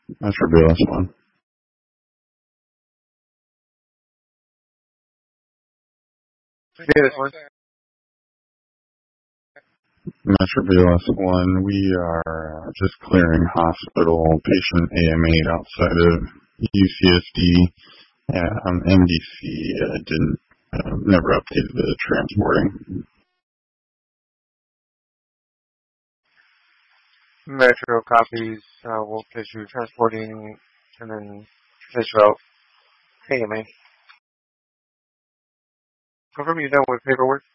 Metro BLS1. BLS1. Metro BLS1, we are just clearing hospital patient AM8 outside of UCSD. MDC didn't never updated the transporting. Metro copies. We'll place you transporting and then place you out AMA. Confirm you're done with paperwork.